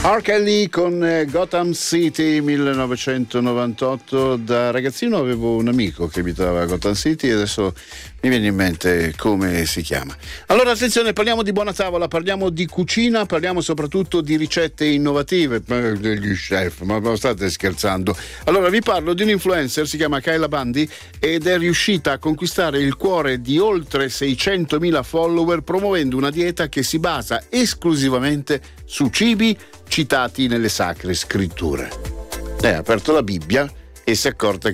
R. Kelly con Gotham City 1998. Da ragazzino avevo un amico che abitava a Gotham City e adesso mi viene in mente come si chiama. Allora attenzione, parliamo di buona tavola, parliamo di cucina, parliamo soprattutto di ricette innovative degli chef, ma state scherzando. Allora vi parlo di un influencer, si chiama Kyla Bundy ed è riuscita a conquistare il cuore di oltre 600.000 follower promuovendo una dieta che si basa esclusivamente su cibi citati nelle sacre scritture. Ha aperto la Bibbia e si è accorta